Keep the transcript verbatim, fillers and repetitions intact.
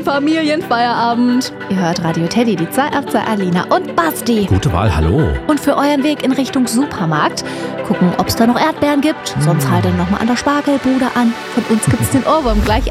Familienfeierabend. Ihr hört Radio Teddy, die zwei ab zwei Alina und Basti. Gute Wahl, hallo. Und für euren Weg in Richtung Supermarkt gucken, ob es da noch Erdbeeren gibt. Sonst haltet noch mal an der Spargelbude an. Von uns gibt's den Ohrwurm gleich